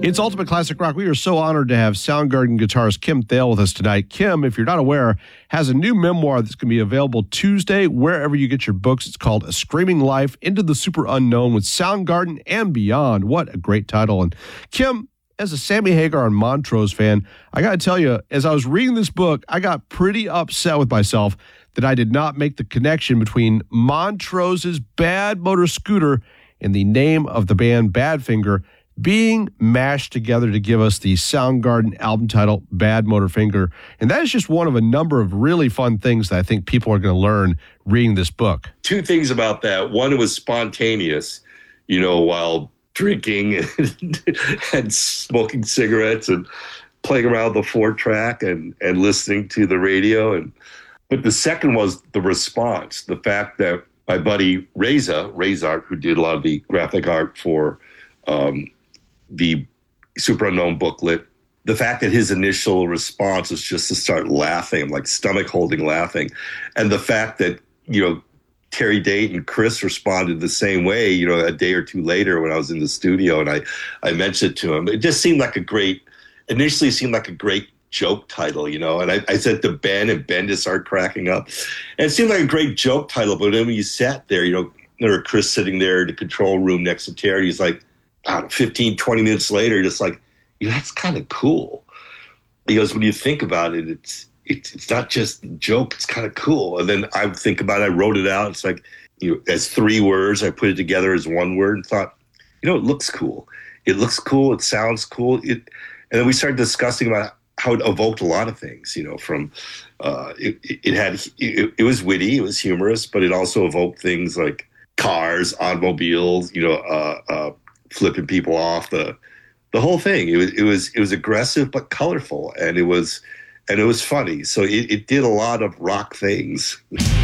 It's Ultimate Classic Rock. We are so honored to have Soundgarden guitarist Kim Thale with us tonight. Kim, if you're not aware, has a new memoir that's going to be available Tuesday wherever you get your books. It's called A Screaming Life Into the Super Unknown with Soundgarden and Beyond. What a great title. And Kim, as a Sammy Hagar and Montrose fan, I got to tell you, as I was reading this book, I got pretty upset with myself that I did not make the connection between Montrose's Bad Motor Scooter and the name of the band Badfinger being mashed together to give us the Soundgarden album title, Bad Motor Finger. And that is just one of a number of really fun things that I think people are going to learn reading this book. Two things about that. One, it was spontaneous, while drinking and smoking cigarettes and playing around the 4-track and listening to the radio. But the second was the response, the fact that my buddy Razart, who did a lot of the graphic art for the Super Unknown booklet, the fact that his initial response was just to start laughing, like stomach holding laughing. And the fact that, Terry Date and Chris responded the same way, a day or two later when I was in the studio and I mentioned it to him. It just initially seemed like a great joke title, and I said to Ben, and Ben just started cracking up. And it seemed like a great joke title, but then when you sat there, there were Chris sitting there in the control room next to Terry, he's like, 15, 20 minutes later, just like, that's kind of cool. He goes, when you think about it, it's not just a joke, it's kind of cool. And then I think about it, I wrote it out. It's like, as 3 words, I put it together as 1 word and thought, it looks cool. It looks cool. It sounds cool. And then we started discussing about how it evoked a lot of things, from it was witty, it was humorous, but it also evoked things like cars, automobiles, flipping people off, the whole thing. It was aggressive but colorful, and it was funny. So it did a lot of rock things.